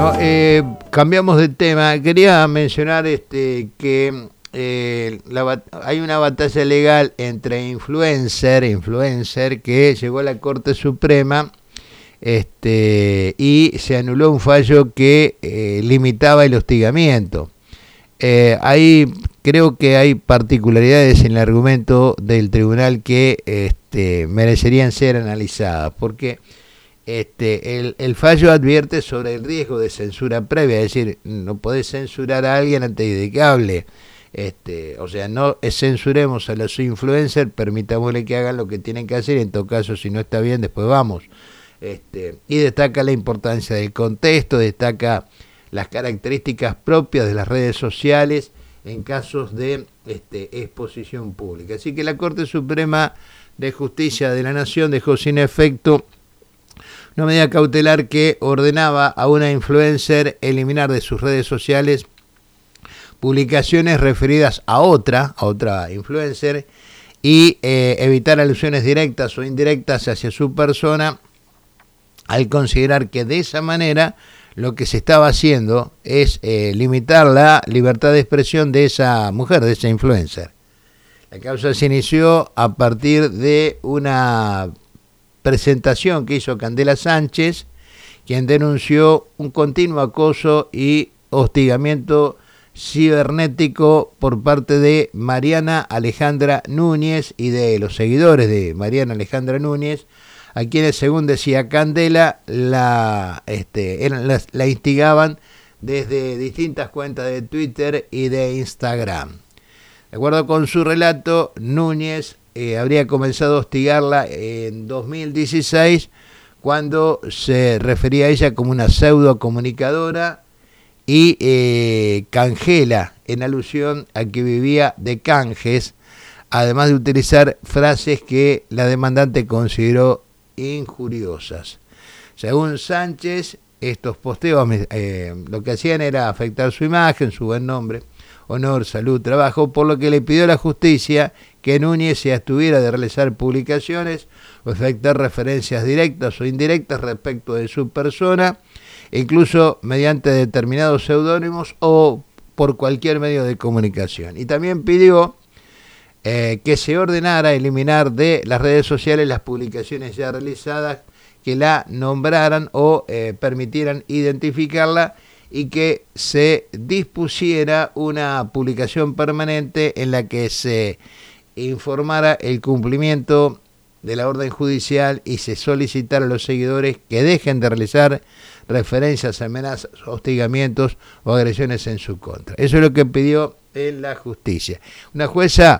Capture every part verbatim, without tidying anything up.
Bueno, eh, cambiamos de tema. Quería mencionar este que eh, la, hay una batalla legal entre influencer, influencer que llegó a la Corte Suprema este, y se anuló un fallo que eh, limitaba el hostigamiento. Eh, ahí creo que hay particularidades en el argumento del tribunal que este, merecerían ser analizadas, porque Este, el, el fallo advierte sobre el riesgo de censura previa, es decir, no podés censurar a alguien antes de que hable. Este, o sea, no censuremos a los influencers, permitámosle que hagan lo que tienen que hacer, en todo caso, si no está bien, después vamos. Este, y destaca la importancia del contexto, destaca las características propias de las redes sociales en casos de este, exposición pública. Así que la Corte Suprema de Justicia de la Nación dejó sin efecto una medida cautelar que ordenaba a una influencer eliminar de sus redes sociales publicaciones referidas a otra, a otra influencer, y eh, evitar alusiones directas o indirectas hacia su persona, al considerar que de esa manera lo que se estaba haciendo es eh, limitar la libertad de expresión de esa mujer, de esa influencer. La causa se inició a partir de una presentación que hizo Candela Sánchez, quien denunció un continuo acoso y hostigamiento cibernético por parte de Mariana Alejandra Núñez y de los seguidores de Mariana Alejandra Núñez, a quienes, según decía Candela, la, este, eran, la, la instigaban desde distintas cuentas de Twitter y de Instagram. De acuerdo con su relato, Núñez Eh, habría comenzado a hostigarla en dos mil dieciséis, cuando se refería a ella como una pseudo comunicadora y eh, canjela, en alusión a que vivía de canjes, además de utilizar frases que la demandante consideró injuriosas. Según Sánchez, estos posteos eh, lo que hacían era afectar su imagen, su buen nombre, honor, salud, trabajo, por lo que le pidió a la justicia que Núñez se abstuviera de realizar publicaciones o efectuar referencias directas o indirectas respecto de su persona, incluso mediante determinados seudónimos o por cualquier medio de comunicación. Y también pidió eh, que se ordenara eliminar de las redes sociales las publicaciones ya realizadas que la nombraran o eh, permitieran identificarla, y que se dispusiera una publicación permanente en la que se informara el cumplimiento de la orden judicial y se solicitara a los seguidores que dejen de realizar referencias, amenazas, hostigamientos o agresiones en su contra. Eso es lo que pidió en la justicia. Una jueza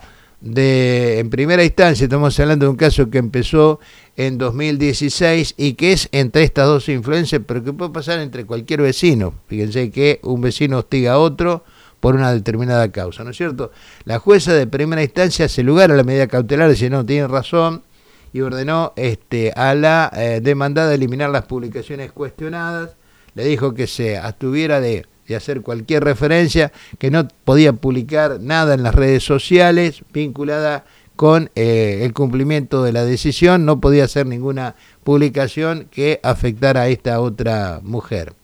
de en primera instancia, estamos hablando de un caso que empezó en dos mil dieciséis y que es entre estas dos influencias, pero que puede pasar entre cualquier vecino. Fíjense que un vecino hostiga a otro por una determinada causa, ¿no es cierto? La jueza de primera instancia hace lugar a la medida cautelar, dice no, tiene razón, y ordenó este, a la eh, demandada eliminar las publicaciones cuestionadas, le dijo que se abstuviera de de hacer cualquier referencia, que no podía publicar nada en las redes sociales vinculada con eh, el cumplimiento de la decisión, no podía hacer ninguna publicación que afectara a esta otra mujer.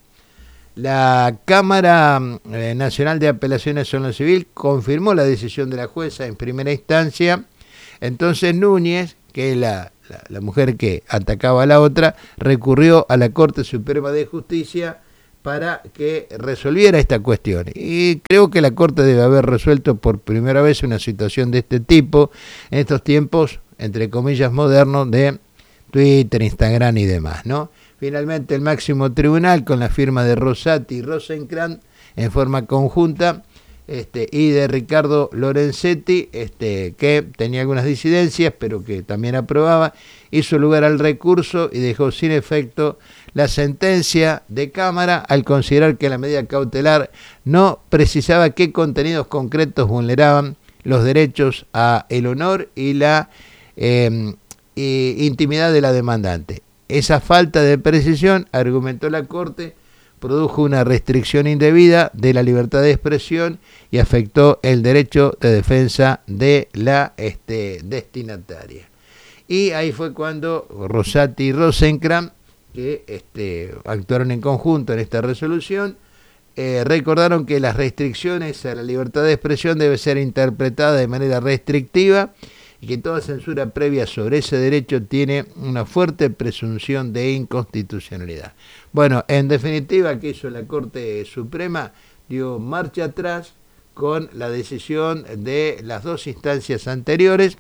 La Cámara eh, Nacional de Apelaciones en lo Civil confirmó la decisión de la jueza en primera instancia. Entonces Núñez, que es la, la, la mujer que atacaba a la otra, recurrió a la Corte Suprema de Justicia para que resolviera esta cuestión. Y creo que la Corte debe haber resuelto por primera vez una situación de este tipo en estos tiempos, entre comillas, modernos de Twitter, Instagram y demás, ¿no? Finalmente el máximo tribunal, con la firma de Rosati y Rosenkrantz en forma conjunta, este, y de Ricardo Lorenzetti, este, que tenía algunas disidencias, pero que también aprobaba, hizo lugar al recurso y dejó sin efecto la sentencia de Cámara al considerar que la medida cautelar no precisaba qué contenidos concretos vulneraban los derechos a el honor y la eh, eh, intimidad de la demandante. Esa falta de precisión, argumentó la Corte, produjo una restricción indebida de la libertad de expresión y afectó el derecho de defensa de la este, destinataria. Y ahí fue cuando Rosati y Rosenkrantz que este, actuaron en conjunto en esta resolución, eh, recordaron que las restricciones a la libertad de expresión debe ser interpretada de manera restrictiva y que toda censura previa sobre ese derecho tiene una fuerte presunción de inconstitucionalidad. Bueno, en definitiva, ¿qué hizo la Corte Suprema? Dio marcha atrás con la decisión de las dos instancias anteriores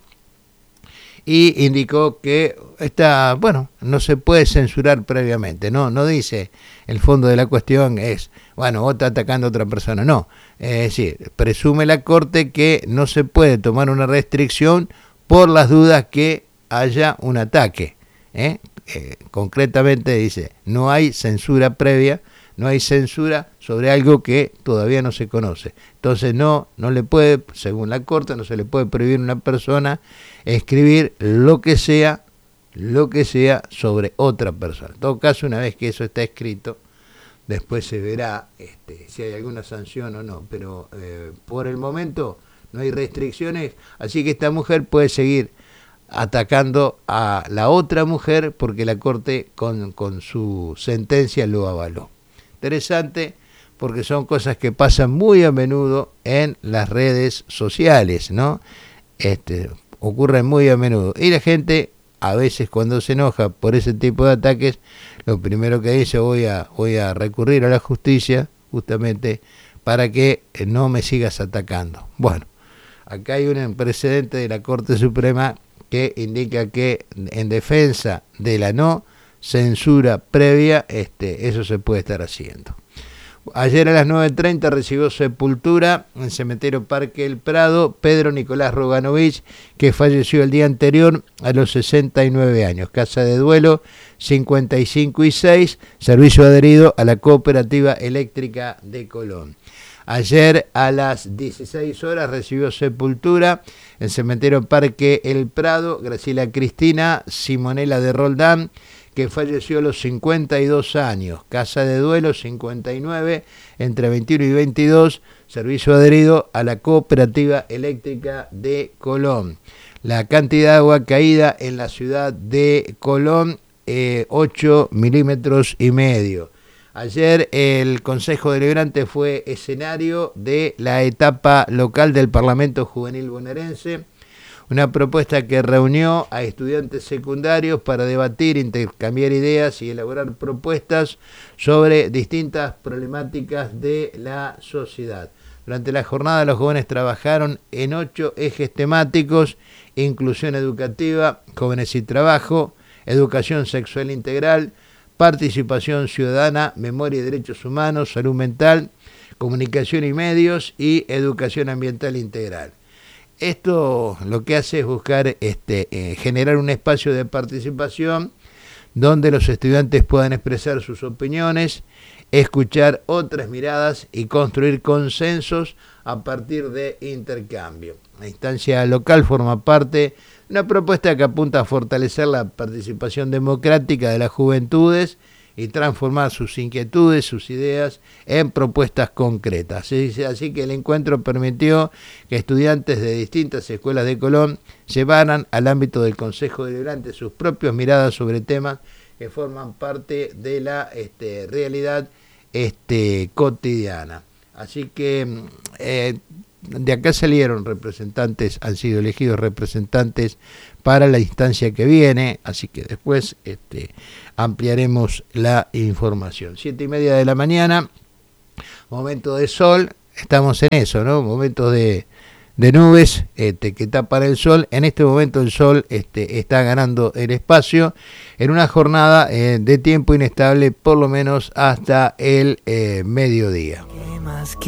y indicó que esta, bueno, no se puede censurar previamente, no, no dice, el fondo de la cuestión es, bueno, vos estás atacando a otra persona, no, es decir, presume la Corte que no se puede tomar una restricción por las dudas que haya un ataque, ¿eh? Eh, concretamente dice, no hay censura previa, no hay censura sobre algo que todavía no se conoce. Entonces no, no le puede, según la Corte, no se le puede prohibir a una persona escribir lo que sea, lo que sea sobre otra persona. En todo caso, una vez que eso está escrito, después se verá este, si hay alguna sanción o no. Pero eh, por el momento no hay restricciones, así que esta mujer puede seguir atacando a la otra mujer porque la Corte con, con su sentencia lo avaló. Interesante porque son cosas que pasan muy a menudo en las redes sociales, ¿no? Este, ocurren muy a menudo. Y la gente, a veces cuando se enoja por ese tipo de ataques, lo primero que dice, voy a, voy a recurrir a la justicia, justamente, para que no me sigas atacando. Bueno, acá hay un precedente de la Corte Suprema que indica que en defensa de la no censura previa, este, eso se puede estar haciendo. Ayer a las nueve treinta recibió sepultura en el cementerio Parque El Prado Pedro Nicolás Roganovich, que falleció el día anterior a los sesenta y nueve años. Casa de duelo cincuenta y cinco y seis, servicio adherido a la Cooperativa Eléctrica de Colón. Ayer a las dieciséis horas recibió sepultura en el cementerio Parque El Prado Graciela Cristina Simonela de Roldán, que falleció a los cincuenta y dos años. Casa de duelo cincuenta y nueve, entre veintiuno y veintidós, servicio adherido a la Cooperativa Eléctrica de Colón. La cantidad de agua caída en la ciudad de Colón, eh, ocho milímetros y medio. Ayer el Consejo Deliberante fue escenario de la etapa local del Parlamento Juvenil Bonaerense, una propuesta que reunió a estudiantes secundarios para debatir, intercambiar ideas y elaborar propuestas sobre distintas problemáticas de la sociedad. Durante la jornada los jóvenes trabajaron en ocho ejes temáticos: inclusión educativa, jóvenes y trabajo, educación sexual integral, participación ciudadana, memoria y derechos humanos, salud mental, comunicación y medios y educación ambiental integral. Esto lo que hace es buscar este, eh, generar un espacio de participación donde los estudiantes puedan expresar sus opiniones, escuchar otras miradas y construir consensos a partir de intercambio. La instancia local forma parte de una propuesta que apunta a fortalecer la participación democrática de las juventudes y transformar sus inquietudes, sus ideas en propuestas concretas. Así que el encuentro permitió que estudiantes de distintas escuelas de Colón llevaran al ámbito del Consejo Deliberante sus propias miradas sobre temas que forman parte de la este, realidad este, cotidiana. Así que eh, de acá salieron representantes, han sido elegidos representantes para la instancia que viene, así que después este, ampliaremos la información. Siete y media de la mañana, momento de sol, estamos en eso, ¿no? Momentos de, de nubes este, que tapan el sol. En este momento el sol este, está ganando el espacio en una jornada eh, de tiempo inestable, por lo menos hasta el eh, mediodía.